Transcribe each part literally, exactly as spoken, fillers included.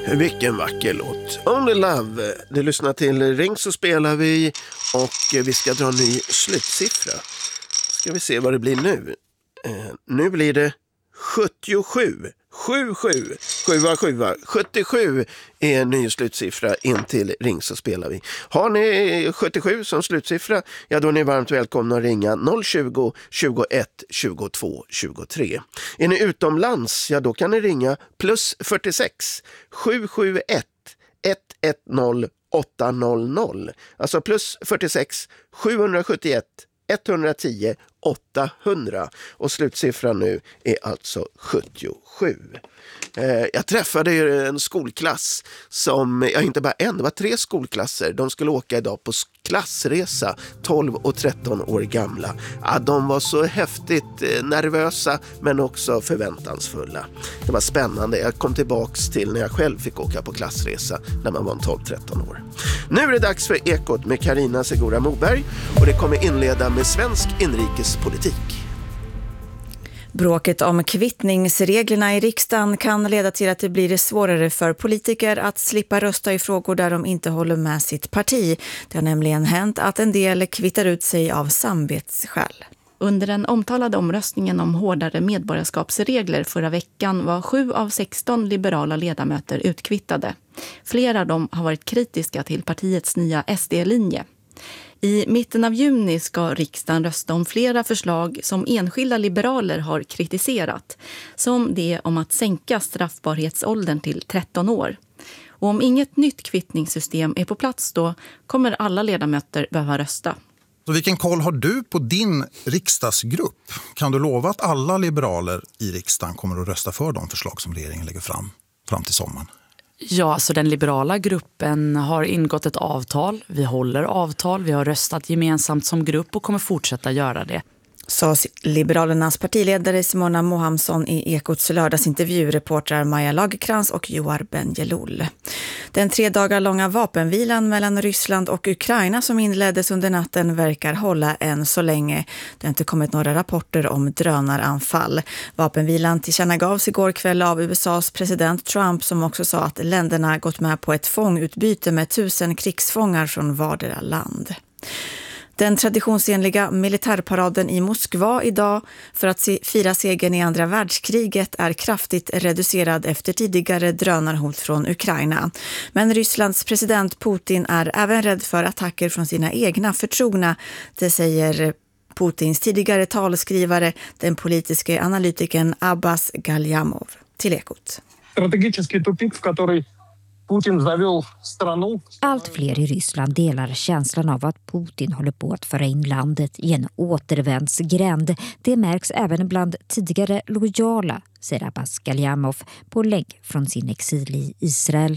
Vilken vacker låt. Only Love. Du lyssnar till Ring så spelar vi och vi ska dra en ny slutsiffra. Ska vi se vad det blir nu. Eh, nu blir det sjuttiosju. sju sju. sju sju. sjuttiosju är en ny slutsiffra in till Ring så spelar vi. Har ni sjuttiosju som slutsiffra, ja då är ni varmt välkomna att ringa noll tjugo, tjugoett, tjugotvå, tjugotre. Är ni utomlands, ja då kan ni ringa plus fyrtiosex, sju sju ett, ett ett noll, åtta noll noll. Alltså plus fyrtiosex, sjuhundrasjuttioett, etthundratio, åttahundra. Och slutsiffran nu är alltså sjuttiosju. Eh, jag träffade ju en skolklass som, ja inte bara en, det var tre skolklasser. De skulle åka idag på klassresa, tolv och tretton år gamla. Ja, de var så häftigt eh, nervösa men också förväntansfulla. Det var spännande. Jag kom tillbaks till när jag själv fick åka på klassresa när man var tolv tretton år. Nu är det dags för Ekot med Carina Segura Moberg och det kommer inleda med svensk inrikespolitik. Bråket om kvittningsreglerna i riksdagen kan leda till att det blir svårare för politiker att slippa rösta i frågor där de inte håller med sitt parti. Det har nämligen hänt att en del kvittar ut sig av samvetsskäl. Under den omtalade omröstningen om hårdare medborgarskapsregler förra veckan var sju av sexton liberala ledamöter utkvittade. Flera av dem har varit kritiska till partiets nya S D-linje. I mitten av juni ska riksdagen rösta om flera förslag som enskilda liberaler har kritiserat. Som det om att sänka straffbarhetsåldern till tretton år. Och om inget nytt kvittningssystem är på plats då kommer alla ledamöter behöva rösta. Så vilken koll har du på din riksdagsgrupp? Kan du lova att alla liberaler i riksdagen kommer att rösta för de förslag som regeringen lägger fram fram till sommaren? Ja, så den liberala gruppen har ingått ett avtal. Vi håller avtal, vi har röstat gemensamt som grupp och kommer fortsätta göra det. Sa Liberalernas partiledare Simona Mohamsson i Ekots lördagsintervju, reportrar Maja Lagerkrans och Joar Benjelol. Den tre dagar långa vapenvilan mellan Ryssland och Ukraina som inleddes under natten verkar hålla än så länge. Det har inte kommit några rapporter om drönaranfall. Vapenvilan tillkännagavs igår kväll av U S A:s president Trump som också sa att länderna gått med på ett fångutbyte med tusen krigsfångar från vardera land. Den traditionsenliga militärparaden i Moskva idag för att fira segern i andra världskriget är kraftigt reducerad efter tidigare drönarhot från Ukraina. Men Rysslands president Putin är även rädd för attacker från sina egna förtrogna. Det säger Putins tidigare talskrivare, den politiska analytikern Abbas Galyamov till Ekot. Strategisk tupik, в который Putin завел страну. Allt fler i Ryssland delar känslan av att Putin håller på att föra in landet i en återvändsgränd. Det märks även bland tidigare lojala, säger Abbas Galyamov på länk från sin exil i Israel.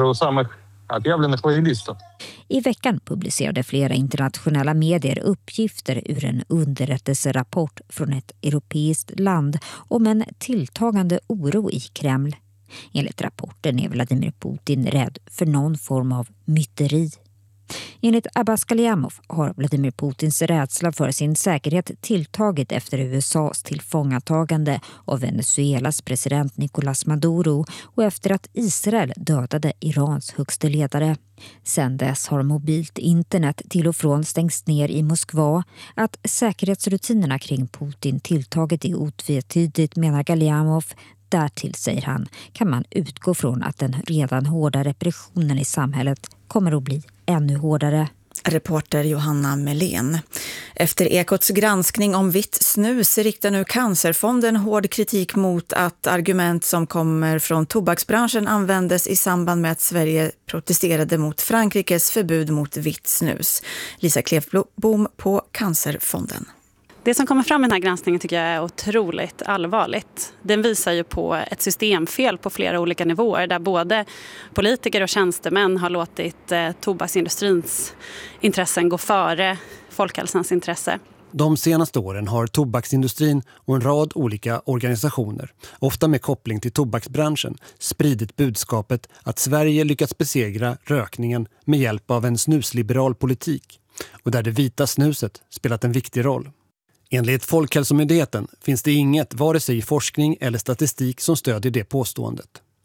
I veckan publicerade flera internationella medier uppgifter ur en underrättelserapport från ett europeiskt land om en tilltagande oro i Kreml. Enligt rapporten är Vladimir Putin rädd för någon form av myteri. Enligt Abbas Galyamov har Vladimir Putins rädsla för sin säkerhet tilltagit efter U S A:s tillfångatagande av Venezuelas president Nicolás Maduro och efter att Israel dödade Irans högste ledare. Sedan dess har mobilt internet till och från stängts ner i Moskva. Att säkerhetsrutinerna kring Putin tilltagit är otvetydigt, menar Galyamov. Därtill, säger han, kan man utgå från att den redan hårda repressionen i samhället kommer att bli ännu hårdare. Reporter Johanna Melén. Efter Ekots granskning om vitt snus riktar nu Cancerfonden hård kritik mot att argument som kommer från tobaksbranschen användes i samband med att Sverige protesterade mot Frankrikes förbud mot vitt snus. Lisa Klevbom på Cancerfonden. Det som kommer fram i den här granskningen tycker jag är otroligt allvarligt. Den visar ju på ett systemfel på flera olika nivåer där både politiker och tjänstemän har låtit eh, tobaksindustrins intressen gå före folkhälsans intresse. De senaste åren har tobaksindustrin och en rad olika organisationer, ofta med koppling till tobaksbranschen, spridit budskapet att Sverige lyckats besegra rökningen med hjälp av en snusliberal politik och där det vita snuset spelat en viktig roll. Enligt Folkhälsomyndigheten finns det inget, vare sig i forskning eller statistik, som stödjer det påståendet.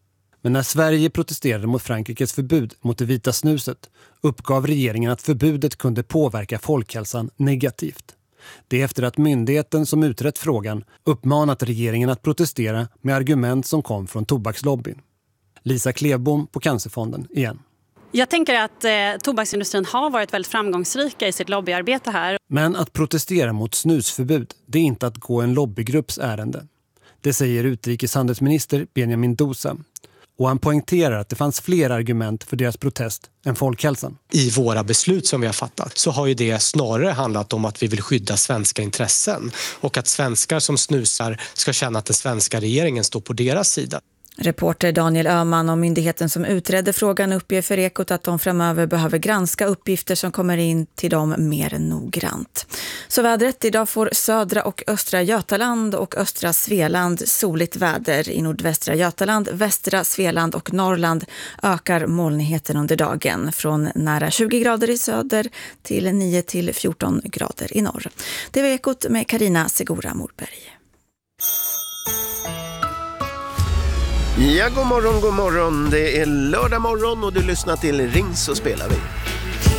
Men när Sverige protesterade mot Frankrikes förbud mot det vita snuset uppgav regeringen att förbudet kunde påverka folkhälsan negativt. Det är efter att myndigheten som utrett frågan uppmanat regeringen att protestera med argument som kom från tobakslobbyn. Lisa Klevbom på Cancerfonden igen. Jag tänker att eh, tobaksindustrin har varit väldigt framgångsrika i sitt lobbyarbete här. Men att protestera mot snusförbud, det är inte att gå en lobbygrupps ärende. Det säger utrikeshandelsminister Benjamin Dousa. Och han poängterar att det fanns fler argument för deras protest än folkhälsan. I våra beslut som vi har fattat så har ju det snarare handlat om att vi vill skydda svenska intressen. Och att svenskar som snusar ska känna att den svenska regeringen står på deras sida. Reporter Daniel Öhman och myndigheten som utredde frågan uppger för Ekot att de framöver behöver granska uppgifter som kommer in till dem mer noggrant. Så vädret: idag får södra och östra Götaland och östra Svealand soligt väder. I nordvästra Götaland, västra Svealand och Norrland ökar molnigheten under dagen från nära tjugo grader i söder till nio till fjorton grader i norr. Det var Ekot med Carina Segura Morberg. Ja, god morgon, god morgon. Det är lördag morgon och du lyssnar till Ring så spelar vi.